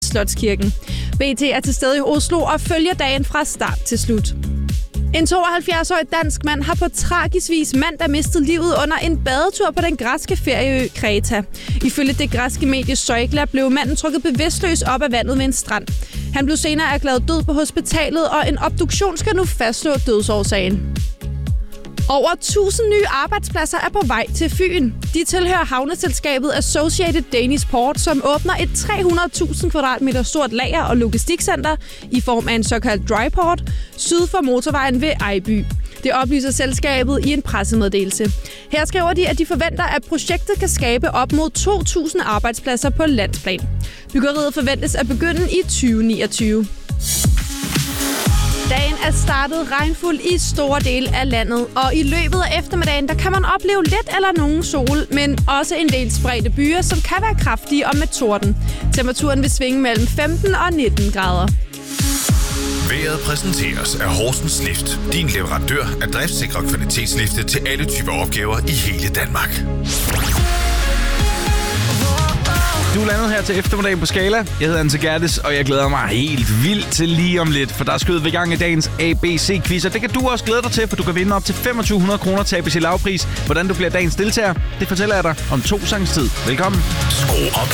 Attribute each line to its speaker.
Speaker 1: Slotskirken. BT er til stede i Oslo og følger dagen fra start til slut. En 72-årig dansk mand har på tragisk vis mandag mistet livet under en badetur på den græske ferieø Kreta. Ifølge det græske medie Soikla blev manden trukket bevidstløs op af vandet ved en strand. Han blev senere erklæret død på hospitalet, og en obduktion skal nu fastslå dødsårsagen. Over 1000 nye arbejdspladser er på vej til Fyn. De tilhører havneselskabet Associated Danish Port, som åbner et 300.000 kvadratmeter stort lager- og logistikcenter i form af en såkaldt dryport syd for motorvejen ved Ejby. Det oplyser selskabet i en pressemeddelelse. Her skriver de, at de forventer, at projektet kan skabe op mod 2.000 arbejdspladser på landsplan. Byggeriet forventes at begynde i 2029. Dagen er startet regnfuld i store dele af landet, og i løbet af eftermiddagen der kan man opleve lidt eller nogen sol, men også en del spredte byer, som kan være kraftige og med torden. Temperaturen vil svinge mellem 15 og 19 grader.
Speaker 2: Vejret præsenteres af Horsens Lift. Din leverandør af driftsikre kvalitetslifte til alle typer opgaver i hele Danmark.
Speaker 3: Du er landet her til eftermiddagen på Skala. Jeg hedder Ante Gerdes, og jeg glæder mig helt vildt til lige om lidt, for der er skød vi i gang i dagens ABC-quiz, og det kan du også glæde dig til, for du kan vinde op til 2.500 kroner til ABC Lavpris. Hvordan du bliver dagens deltager, det fortæller jeg dig om 2 sanges tid. Velkommen.
Speaker 2: Skru op